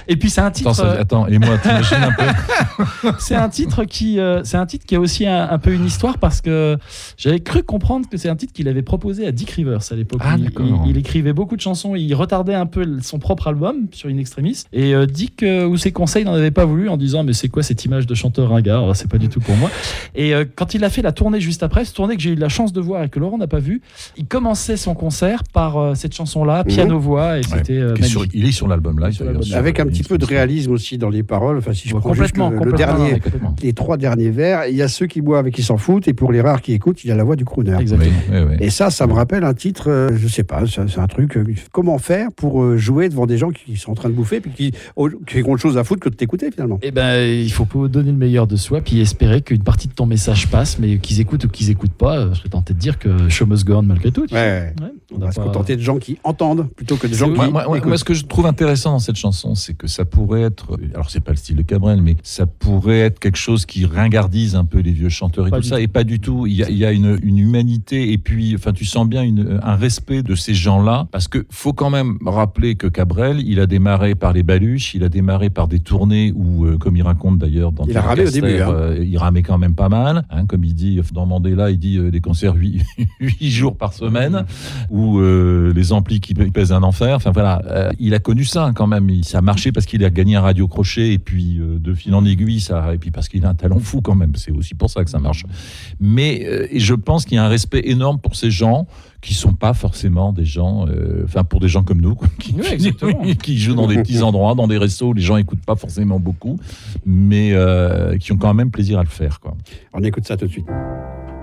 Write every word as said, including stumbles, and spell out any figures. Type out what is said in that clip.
Et puis c'est un titre. Attends, ça, euh, attends, et moi, t'imagines un peu. c'est un titre qui, euh, c'est un titre qui a aussi un, un peu une histoire parce que j'avais cru comprendre que c'est un titre qu'il avait proposé à Dick Rivers à l'époque. Ah, il, d'accord. il, il écrivait beaucoup de chansons, il retardait un peu son propre album sur In Extremis. Et euh, Dick euh, ou ses conseils n'en avait pas voulu en disant mais c'est quoi cette image de chanteur ringard, c'est pas du tout pour moi. Et euh, quand il a fait la tournée juste après, cette tournée que j'ai eu la chance de voir et que Laurent n'a pas vu, il commençait son concert par euh, cette chanson-là, piano-voix, et Ouais, c'était euh, qui est sur- magnifique. il est sur l'album live. Sur d'ailleurs, l'album sur- live. Avec un petit peu de réalisme aussi dans les paroles. Enfin, si je Ouais, prends juste complètement, le, le complètement, dernier, ouais, complètement. les trois derniers vers, il y a ceux qui boivent et qui s'en foutent, et pour les rares qui écoutent, il y a la voix du crooner. Exactement. Oui, oui, oui. Et ça, ça me rappelle un titre, euh, je sais pas, c'est c'est un truc. euh, comment faire pour euh, jouer devant des gens qui sont en train de bouffer, puis qui, oh, qui ont autre chose à foutre que de t'écouter finalement. Eh ben, il faut pas donner le meilleur de soi, puis espérer qu'une partie de ton message passe, mais qu'ils écoutent ou qu'ils écoutent pas. euh, Je serais tenté de dire que show must go on malgré tout. tu sais. Ouais, Ouais, on n'a va se pas- contenter de gens qui entendent plutôt que de gens C'est- qui. Moi, moi, moi, écoutent. moi, ce que je trouve intéressant dans cette chanson, c'est que ça pourrait être, alors c'est pas le style de Cabrel, mais ça pourrait être quelque chose qui ringardise un peu les vieux chanteurs et Pas tout du ça, tout. et pas du tout. Il y a, il y a une, une humanité, et puis, enfin, tu sens bien une, un respect de ces gens-là, parce que faut quand même rappeler que Cabrel, il a démarré par les baluches, il a démarré par des tournées où, euh, comme il raconte d'ailleurs dans Il a Pierre ramé au Castres, début, hein. euh, il ramait quand même pas mal, hein, comme il dit dans Mandela, il dit euh, des concerts huit jours par semaine, ou euh, les amplis qui pèsent un enfer. Enfin voilà, euh, il a connu ça quand même. Il, ça a marché parce qu'il a gagné un radio crochet, et puis euh, de fil en aiguille, ça, et puis parce qu'il a un talent fou quand même. C'est aussi pour ça que ça marche. Mais euh, et je pense qu'il y a un respect énorme pour ces gens qui sont pas forcément des gens, euh, enfin pour des gens comme nous, quoi, qui, Oui, exactement. qui jouent dans des petits endroits, dans des restos où les gens écoutent pas forcément beaucoup, mais euh, qui ont quand même plaisir à le faire, quoi. On écoute ça tout de suite.